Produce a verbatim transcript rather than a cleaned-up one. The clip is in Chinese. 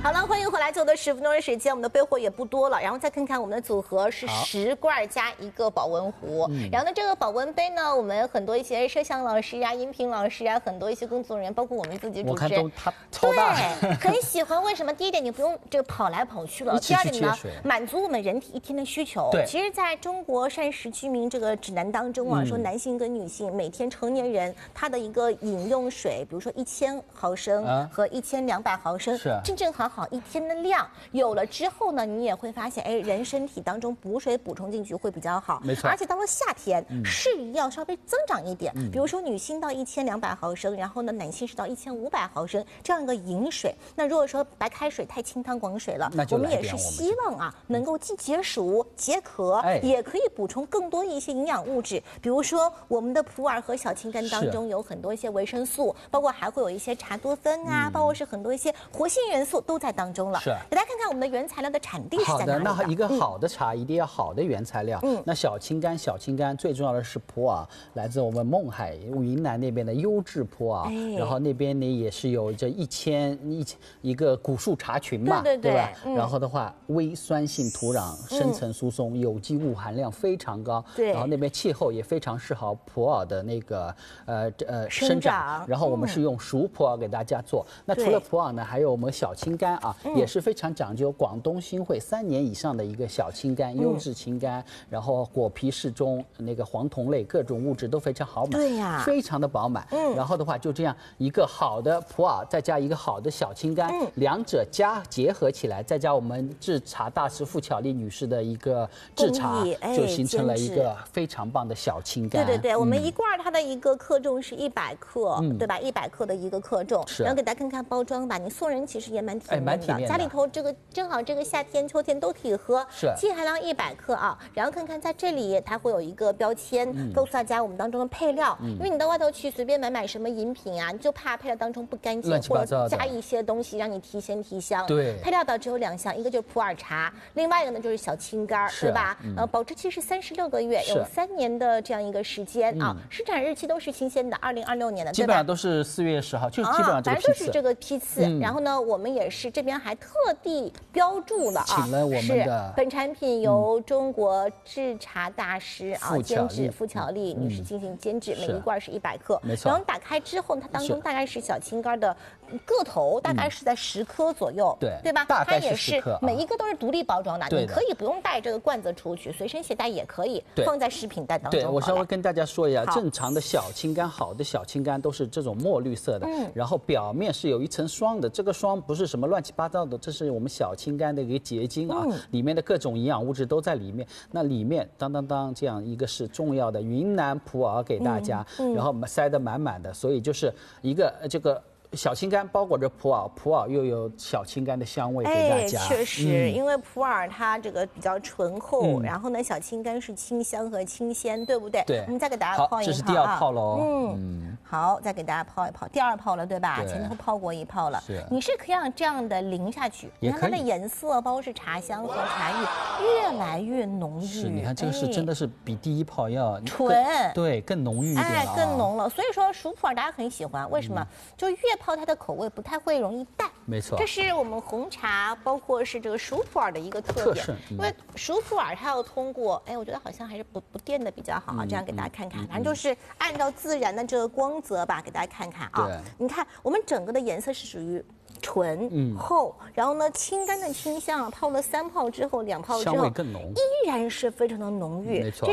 好了，欢迎回来，最后的十分钟的时间，我们的备货也不多了，然后再看看我们的组合是十罐加一个保温壶，嗯、然后呢，这个保温杯呢，我们很多一些摄像老师啊、音频老师啊，很多一些工作人员，包括我们自己主持人， 我看都它超大， 对，很喜欢。为什么？第一点，你不用这个跑来跑去了；第二点呢，满足我们人体一天的需求。 对， 其实在中国膳食居民这个指南当中啊，嗯、说男性跟女性每天成年人他的一个饮用水，比如说一千毫升和一千两百毫升， 是正正好好一天的量。有了之后呢，你也会发现，哎，人身体当中补水补充进去会比较好。 没错。 而且到了夏天，嗯、适宜要稍微增长一点，嗯、比如说女性到一千两百毫升，然后呢，男性是到一千五百毫升这样一个饮水。那如果说白开水太清汤广水了，我们也是希望啊，能够既解暑解渴，哎、也可以补充更多一些营养物质。比如说我们的普洱和小青柑当中有很多一些维生素，包括还会有一些茶多酚啊，嗯、包括是很多一些活性元素都在当中了。 是， 给大家看看我们的原材料的产地是在哪里的。 好的，那一个好的茶、嗯、一定要好的原材料。嗯，那小青柑，小青柑最重要的是普洱，来自我们勐海云南那边的优质普洱，哎、然后那边呢也是有这一千一一个古树茶群嘛， 对对对， 对吧？ 嗯、 然后的话，微酸性土壤，深层疏松，嗯、有机物含量非常高。 对， 然后那边气候也非常适合普洱的那个呃呃生长。然后我们是用熟普洱给大家做。嗯、那除了普洱呢，还有我们小青柑啊，嗯、也是非常讲究广东新会三年以上的一个小青柑，优质青柑，嗯、然后果皮适中，那个黄酮类各种物质都非常好满， 对呀， 非常的饱满。嗯，然后的话就这样一个好的普洱，再加一个好的小青柑，嗯、两者加结合起来，再加我们制茶大师傅巧丽女士的一个制茶，哎、就形成了一个非常棒的小青柑。 对对对，嗯、我们一罐它的一个克重是一百克，嗯、对吧？一百克的一个克重。然后给大家看看包装吧，你送人其实也蛮体面的， 哎、蛮体面的。 家里头这个正好这个夏天、秋天都可以喝。 是， 净含量一百克啊。然后看看在这里它会有一个标签，嗯、告诉大家我们当中的配料。嗯、因为你到外头去随便买买什么饮品啊，你就怕配料当中不干净，或者加一些东西让你提鲜提香。 对， 配料表只有两项，一个就是普洱茶，另外一个呢就是小青柑，对吧？嗯、呃，保质期是三十六个月，有三年的这样一个时间啊。嗯、生产日期都是新鲜的，二零二六年的， 基本上都是四月十号，就基本上这个批次。 反正就是这个批次。嗯、然后呢，我们也是这边还特地标注了啊， 请了我们的是本产品由中国制茶大师啊监制傅巧丽女士进行监制，每一罐是一百克， 没错。 然后打开之后，它当中大概是小青柑的个头，大概是在十颗左右， 对对吧？ 大概是十克，每一个都是独立包装的，你可以不用带这个罐子出去，随身携带也可以，放在食品袋当中。 对，我稍微跟大家说一下，正常的小青柑，好的小青柑都是这种墨绿色的，嗯，然后表面是有一层霜的，这个霜不是什么乱七八糟的，这是我们小青柑的一个结晶啊，嗯、里面的各种营养物质都在里面。那里面当当当这样一个是重要的云南普洱给大家，嗯嗯、然后塞得满满的，所以就是一个这个。小青柑包裹着普洱，普洱又有小青柑的香味给大家。 哎，确实，嗯、因为普洱它这个比较醇厚，嗯、然后呢，小青柑是清香和清鲜，对不对？ 对。 我们再给大家泡一泡啊。 这是第二泡喽。 嗯嗯。好，再给大家泡一泡，第二泡了，对吧？对，前头泡过一泡了。 是。 你是可以让这样的淋下去，你看它的颜色，包括是茶香和茶韵，越来越浓郁。 是，你看这个是真的是比第一泡要纯， 对，更浓郁一点。 哎，更浓了。所以说熟普洱大家很喜欢，为什么？就越泡它的口味不太会容易淡， 没错， 这是我们红茶，包括是这个熟普洱的一个特点。嗯、因为熟普洱它要通过，哎，我觉得好像还是不不垫的比较好啊。嗯、这样给大家看看，反正就是按照自然的这个光泽吧，给大家看看啊。你看我们整个的颜色是属于纯、嗯、厚，然后呢青柑的清香，泡了三泡之后，两泡之后， 香味更浓， 依然是非常的浓郁。 没错。